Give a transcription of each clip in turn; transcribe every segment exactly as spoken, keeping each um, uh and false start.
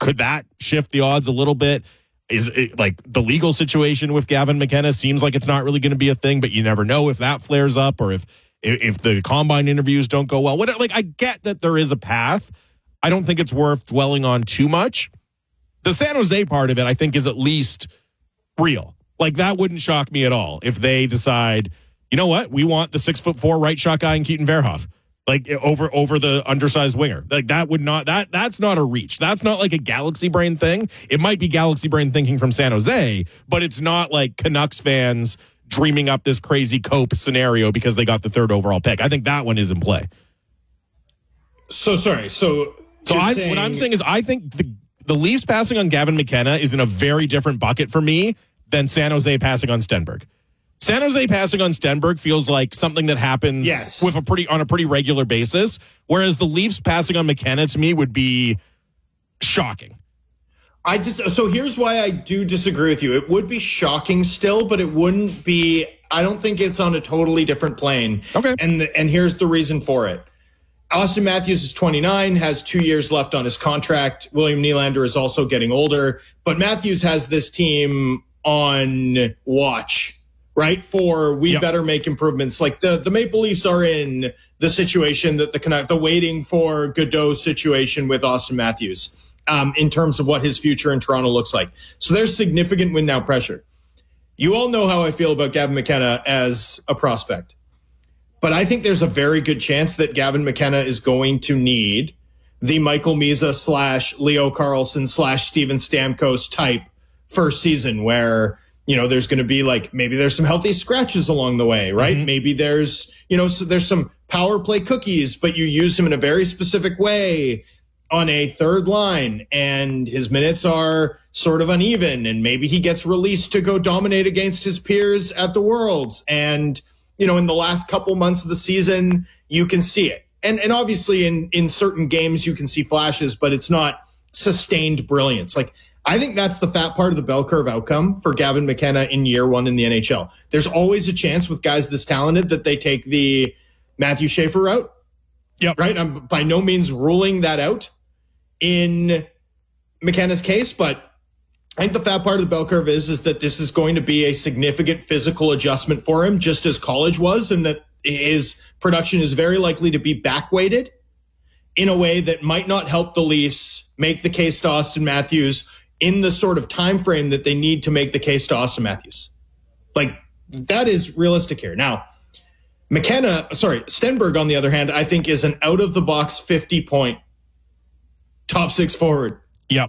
could that shift the odds a little bit? Is it, like the legal situation with Gavin McKenna seems like it's not really going to be a thing, but you never know if that flares up or if if the combine interviews don't go well. What, like, I get that there is a path. I don't think it's worth dwelling on too much. The San Jose part of it, I think, is at least real. Like, that wouldn't shock me at all if they decide, you know what, we want the six foot four right shot guy in Keaton Verhoff. Like, over over the undersized winger. Like, that would not, that that's not a reach. That's not like a Galaxy Brain thing. It might be Galaxy Brain thinking from San Jose, but it's not like Canucks fans dreaming up this crazy cope scenario because they got the third overall pick. I think that one is in play. So, sorry. So, so I, saying... what I'm saying is I think the, the Leafs passing on Gavin McKenna is in a very different bucket for me than San Jose passing on Stenberg. San Jose passing on Stenberg feels like something that happens yes. with a pretty on a pretty regular basis, whereas the Leafs passing on McKenna to me would be shocking. I just so here's why I do disagree with you. It would be shocking still, but it wouldn't be. I don't think it's on a totally different plane. Okay, and the, and here's the reason for it. Austin Matthews is twenty-nine, has two years left on his contract. William Nylander is also getting older, but Matthews has this team on watch. Right, for we yep. better make improvements. Like the, the Maple Leafs are in the situation that the Canucks, the waiting for Godot situation with Austin Matthews um, in terms of what his future in Toronto looks like. So there's significant win now pressure. You all know how I feel about Gavin McKenna as a prospect, but I think there's a very good chance that Gavin McKenna is going to need the Michael Misa slash Leo Carlsson slash Steven Stamkos type first season where, you know, there's going to be like, maybe there's some healthy scratches along the way, right? Mm-hmm. Maybe there's, you know, so there's some power play cookies, but you use him in a very specific way on a third line and his minutes are sort of uneven and maybe he gets released to go dominate against his peers at the Worlds. And, you know, in the last couple months of the season, you can see it. And, and obviously in, in certain games, you can see flashes, but it's not sustained brilliance. Like, I think that's the fat part of the bell curve outcome for Gavin McKenna in year one in the N H L. There's always a chance with guys this talented that they take the Matthew Schaefer route. Yep. Right? I'm by no means ruling that out in McKenna's case, but I think the fat part of the bell curve is, is that this is going to be a significant physical adjustment for him, just as college was, and that his production is very likely to be back-weighted in a way that might not help the Leafs make the case to Austin Matthews in the sort of time frame that they need to make the case to Austin Matthews. Like, that is realistic here. Now, McKenna, sorry, Stenberg, on the other hand, I think is an out-of-the-box fifty-point top six forward. Yep.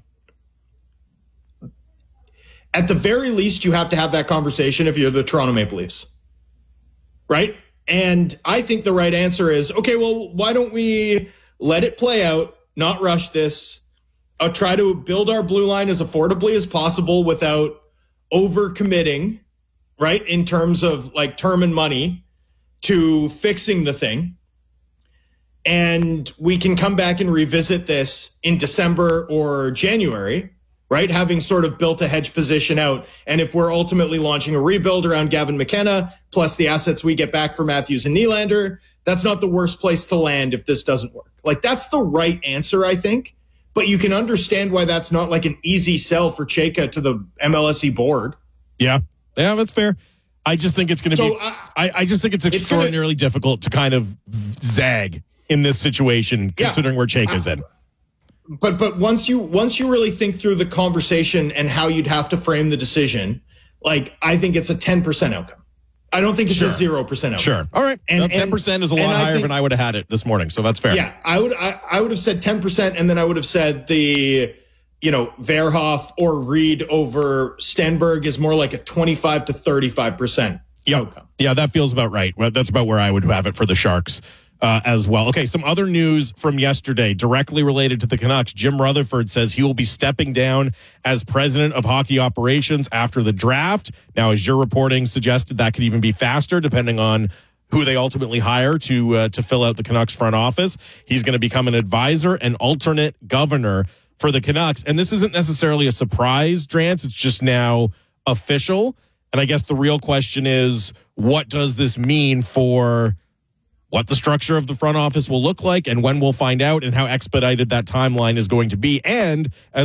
At the very least, you have to have that conversation if you're the Toronto Maple Leafs. Right? And I think the right answer is, okay, well, why don't we let it play out, not rush this, Uh, try to build our blue line as affordably as possible without overcommitting, right, in terms of like term and money to fixing the thing. And we can come back and revisit this in December or January, right, having sort of built a hedge position out. And if we're ultimately launching a rebuild around Gavin McKenna, plus the assets we get back for Matthews and Nylander, that's not the worst place to land if this doesn't work. Like, that's the right answer, I think. But you can understand why that's not like an easy sell for Chayka to the M L S E board. Yeah, yeah, that's fair. I just think it's going to so, be. Uh, I, I just think it's extraordinarily it's gonna, difficult to kind of zag in this situation, considering yeah, where Chayka's uh, in. But but once you once you really think through the conversation and how you'd have to frame the decision, like I think it's a ten percent outcome. I don't think it's sure. a zero percent outcome. Sure. All right. And, well, ten percent is a lot higher think, than I would have had it this morning. So that's fair. Yeah. I would, I, I would have said ten percent and then I would have said the, you know, Verhoff or Reed over Stenberg is more like a twenty-five to thirty-five percent yep. outcome. Yeah. That feels about right. Well, that's about where I would have it for the Sharks. Uh, as well. Okay, some other news from yesterday directly related to the Canucks. Jim Rutherford says he will be stepping down as president of hockey operations after the draft. Now, as your reporting suggested, that could even be faster depending on who they ultimately hire to uh, to fill out the Canucks front office. He's going to become an advisor and alternate governor for the Canucks. And this isn't necessarily a surprise, Drance. It's just now official. And I guess the real question is, what does this mean for what the structure of the front office will look like and when we'll find out and how expedited that timeline is going to be. And as